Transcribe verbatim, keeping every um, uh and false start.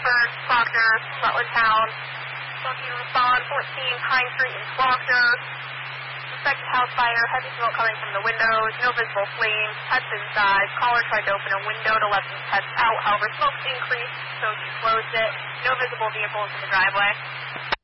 Bedford, Proctor, Rutland Town. Smoking respond, fourteen Pine Street in Proctor. Suspected house fire, heavy smoke coming from the windows, no visible flames, pets inside. Caller tried to open a window to let the pets out, however smoke increased, so she closed it. No visible vehicles in the driveway.